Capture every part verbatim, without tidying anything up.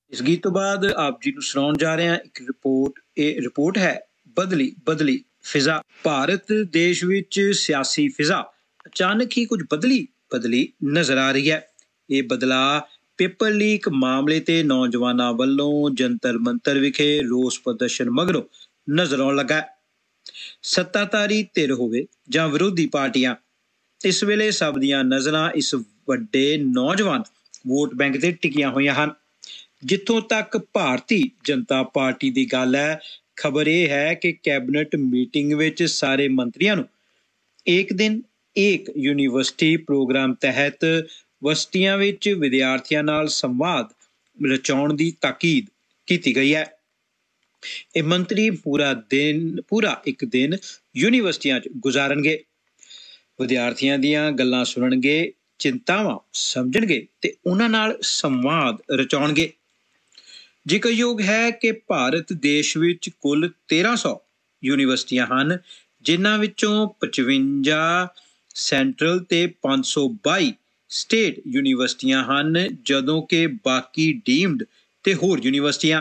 ਇਸ ਗੀਤ ਤੋਂ ਬਾਅਦ ਆਪ ਜੀ ਨੂੰ ਸੁਣਾਉਣ ਜਾ ਰਹੇ ਹਾਂ ਇੱਕ ਰਿਪੋਰਟ। ਇਹ ਰਿਪੋਰਟ ਹੈ ਬਦਲੀ ਬਦਲੀ ਫਿਜ਼ਾ। ਭਾਰਤ ਦੇਸ਼ ਵਿੱਚ ਸਿਆਸੀ ਫਿਜ਼ਾ ਅਚਾਨਕ ਹੀ ਕੁਝ ਬਦਲੀ ਬਦਲੀ ਨਜ਼ਰ ਆ ਰਹੀ ਹੈ। ਇਹ ਬਦਲਾਅ ਪੇਪਰ ਲੀਕ ਮਾਮਲੇ ਤੇ ਨੌਜਵਾਨਾਂ ਵੱਲੋਂ ਜੰਤਰ ਮੰਤਰ ਵਿਖੇ ਰੋਸ ਪ੍ਰਦਰਸ਼ਨ ਮਗਰੋਂ ਨਜ਼ਰ ਆਉਣ ਲੱਗਾ। ਸੱਤਾਧਾਰੀ ਧਿਰ ਹੋਵੇ ਜਾਂ ਵਿਰੋਧੀ ਪਾਰਟੀਆਂ, ਇਸ ਵੇਲੇ ਸਭ ਦੀਆਂ ਨਜ਼ਰਾਂ ਇਸ ਵੱਡੇ ਨੌਜਵਾਨ ਵੋਟ ਬੈਂਕ ਤੇ ਟਿਕੀਆਂ ਹੋਈਆਂ ਹਨ। ਜਿੱਥੋਂ ਤੱਕ ਭਾਰਤੀ ਜਨਤਾ ਪਾਰਟੀ ਦੀ ਗੱਲ ਹੈ, ਖਬਰ ਇਹ ਹੈ ਕਿ ਕੈਬਨਿਟ ਮੀਟਿੰਗ ਵਿੱਚ ਸਾਰੇ ਮੰਤਰੀਆਂ ਨੂੰ ਇੱਕ ਦਿਨ ਇੱਕ ਯੂਨੀਵਰਸਿਟੀ ਪ੍ਰੋਗਰਾਮ ਤਹਿਤ ਵਸਤੀਆਂ ਵਿੱਚ ਵਿਦਿਆਰਥੀਆਂ ਨਾਲ ਸੰਵਾਦ ਰਚਾਉਣ ਦੀ ਤਾਕੀਦ ਕੀਤੀ ਗਈ ਹੈ। ਇਹ ਮੰਤਰੀ ਪੂਰਾ ਦਿਨ ਪੂਰਾ ਇੱਕ ਦਿਨ ਯੂਨੀਵਰਸਿਟੀਆਂ 'ਚ ਗੁਜ਼ਾਰਨਗੇ, ਵਿਦਿਆਰਥੀਆਂ ਦੀਆਂ ਗੱਲਾਂ ਸੁਣਨਗੇ, ਚਿੰਤਾਵਾਂ ਸਮਝਣਗੇ ਤੇ ਉਹਨਾਂ ਨਾਲ ਸੰਵਾਦ ਰਚਾਉਣਗੇ। ਜ਼ਿਕਰਯੋਗ ਹੈ ਕਿ ਭਾਰਤ ਦੇਸ਼ ਵਿੱਚ ਕੁੱਲ ਤੇਰਾਂ ਸੌ ਯੂਨੀਵਰਸਿਟੀਆਂ ਹਨ, ਜਿਨ੍ਹਾਂ ਵਿੱਚੋਂ ਪਚਵੰਜਾ ਸੈਂਟਰਲ ਤੇ ਪੰਜ ਸੌ ਬਾਈ ਸਟੇਟ ਯੂਨੀਵਰਸਿਟੀਆਂ ਹਨ, ਜਦੋਂ ਕਿ ਬਾਕੀ ਡੀਮਡ ਤੇ ਹੋਰ ਯੂਨੀਵਰਸਿਟੀਆਂ।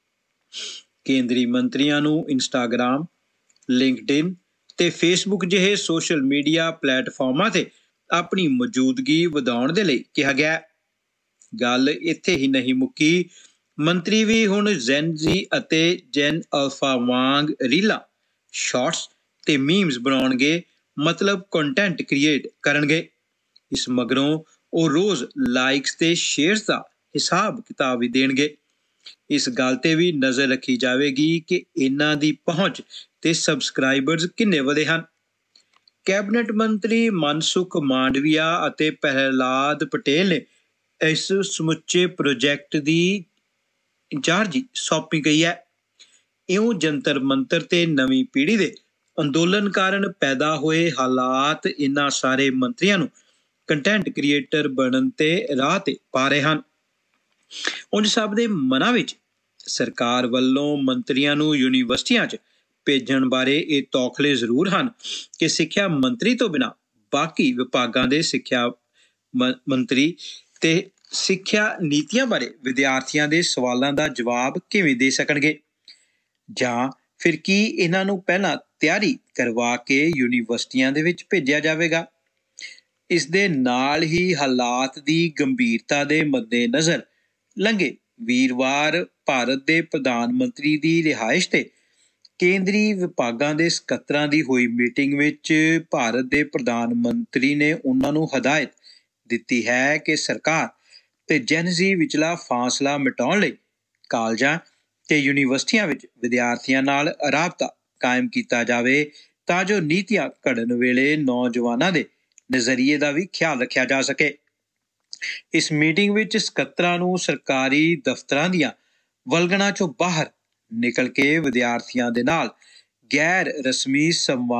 ਕੇਂਦਰੀ ਮੰਤਰੀਆਂ ਨੂੰ ਇੰਸਟਾਗ੍ਰਾਮ, ਲਿੰਕਡਇਨ ਤੇ ਫੇਸਬੁੱਕ ਜਿਹੇ ਸੋਸ਼ਲ ਮੀਡੀਆ ਪਲੇਟਫਾਰਮਾਂ ਤੇ ਆਪਣੀ ਮੌਜੂਦਗੀ ਵਧਾਉਣ ਦੇ ਲਈ ਕਿਹਾ ਗਿਆ। ਗੱਲ ਇੱਥੇ ਹੀ ਨਹੀਂ ਮੁੱਕੀ, ਮੰਤਰੀ ਵੀ ਹੁਣ ਜੈਨ ਜ਼ੀ ਅਤੇ ਜੈਨ ਅਲਫਾ ਵਾਂਗ ਰੀਲਾਂ, ਸ਼ਾਰਟਸ ਤੇ ਮੀਮਸ ਬਣਾਉਣਗੇ, ਮਤਲਬ ਕੰਟੈਂਟ ਕ੍ਰੀਏਟ ਕਰਨਗੇ। ਇਸ ਮਗਰੋਂ ਉਹ ਰੋਜ਼ ਲਾਈਕਸ ਤੇ ਸ਼ੇਅਰਸ ਦਾ ਹਿਸਾਬ ਕਿਤਾਬ ਵੀ ਦੇਣਗੇ। ਇਸ ਗੱਲ ਤੇ ਵੀ ਨਜ਼ਰ ਰੱਖੀ ਜਾਵੇਗੀ ਕਿ ਇਹਨਾਂ ਦੀ ਪਹੁੰਚ ਤੇ ਸਬਸਕ੍ਰਾਈਬਰਜ਼ ਕਿੰਨੇ ਵਧੇ ਹਨ। ਕੈਬਨਿਟ ਮੰਤਰੀ ਮਨਸੁਖ ਮਾਂਡਵੀਆ ਅਤੇ ਪ੍ਰਹਿਲਾਦ ਪਟੇਲ ਨੇ ਇਸ ਸਮੁੱਚੇ ਪ੍ਰੋਜੈਕਟ ਦੀ ਇੰਚਾਰਜੀ ਸੌਂਪੀ ਗਈ ਹੈ। ਇਉਂ ਜੰਤਰ ਮੰਤਰ ਤੇ ਨਵੀਂ ਪੀੜ੍ਹੀ ਦੇ ਅੰਦੋਲਨ ਕਾਰਨ ਪੈਦਾ ਹੋਏ ਹਾਲਾਤ ਇਹਨਾਂ ਸਾਰੇ ਮੰਤਰੀਆਂ ਨੂੰ ਕੰਟੈਂਟ ਕ੍ਰੀਏਟਰ ਬਣਨ ਤੇ ਰਾਹ ਤੇ ਪਾ ਰਹੇ ਹਨ। ਉਂਝ ਸਭ ਦੇ ਮਨਾਂ ਵਿੱਚ ਸਰਕਾਰ ਵੱਲੋਂ ਮੰਤਰੀਆਂ ਨੂੰ ਯੂਨੀਵਰਸਿਟੀਆਂ 'ਚ ਭੇਜਣ ਬਾਰੇ ਇਹ ਤੌਖਲੇ ਜ਼ਰੂਰ ਹਨ ਕਿ ਸਿੱਖਿਆ ਮੰਤਰੀ ਤੋਂ ਬਿਨਾਂ ਬਾਕੀ ਵਿਭਾਗਾਂ ਦੇ ਸਿੱਖਿਆ ਮ ਮੰਤਰੀ ਤੇ ਸਿੱਖਿਆ ਨੀਤੀਆਂ ਬਾਰੇ ਵਿਦਿਆਰਥੀਆਂ ਦੇ ਸਵਾਲਾਂ ਦਾ ਜਵਾਬ ਕਿਵੇਂ ਦੇ ਸਕਣਗੇ, ਜਾਂ ਫਿਰ ਕੀ ਇਹਨਾਂ ਨੂੰ ਪਹਿਲਾਂ ਤਿਆਰੀ ਕਰਵਾ ਕੇ ਯੂਨੀਵਰਸਿਟੀਆਂ ਦੇ ਵਿੱਚ ਭੇਜਿਆ ਜਾਵੇਗਾ। ਇਸ ਦੇ ਨਾਲ ਹੀ ਹਾਲਾਤ ਦੀ ਗੰਭੀਰਤਾ ਦੇ ਮੱਦੇਨਜ਼ਰ ਲੰਘੇ ਵੀਰਵਾਰ ਭਾਰਤ ਦੇ ਪ੍ਰਧਾਨ ਮੰਤਰੀ ਦੀ ਰਿਹਾਇਸ਼ ਤੇ ਕੇਂਦਰੀ ਵਿਭਾਗਾਂ ਦੇ ਸਕੱਤਰਾਂ ਦੀ ਹੋਈ ਮੀਟਿੰਗ ਵਿੱਚ ਭਾਰਤ ਦੇ ਪ੍ਰਧਾਨ ਮੰਤਰੀ ਨੇ ਉਹਨਾਂ ਨੂੰ ਹਦਾਇਤ ਦਿੱਤੀ ਹੈ ਕਿ ਸਰਕਾਰ ਤੇ ਜੈਨ ਜ਼ੀ ਵਿਚਲਾ ਫਾਸਲਾ ਮਿਟਾਉਣ ਲਈ ਕਾਲਜਾਂ ਤੇ ਯੂਨੀਵਰਸਿਟੀਆਂ ਵਿੱਚ ਵਿਦਿਆਰਥੀਆਂ ਨਾਲ ਰਾਬਤਾ ਕਾਇਮ ਕੀਤਾ ਜਾਵੇ, ਤਾਂ ਜੋ ਨੀਤੀਆਂ ਘੜਨ ਵੇਲੇ ਨੌਜਵਾਨਾਂ ਦੇ ਨਜ਼ਰੀਏ ਦਾ ਵੀ ਖਿਆਲ ਰੱਖਿਆ ਜਾ ਸਕੇ। ਇਸ ਮੀਟਿੰਗ ਵਿੱਚ ਸਕੱਤਰਾਂ ਨੂੰ ਸਰਕਾਰੀ ਦਫ਼ਤਰਾਂ ਦੀਆਂ ਵਲਗਣਾਂ ਚੋਂ ਬਾਹਰ ਨਿਕਲ ਕੇ ਵਿਦਿਆਰਥੀਆਂ ਦੇ ਨਾਲ ਗੈਰ ਰਸਮੀ ਸੰਵਾਦ